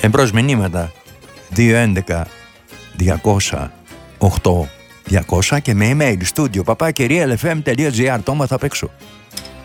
Εμπρός μηνύματα 211 200 8 200 και με email studio papakirialfm.gr. Το έμαθα απ' έξω.